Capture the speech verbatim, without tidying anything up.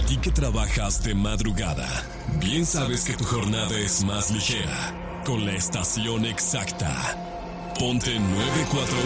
ti que trabajas de madrugada, bien sabes que tu jornada es más ligera con la estación exacta. Ponte nueve cuatro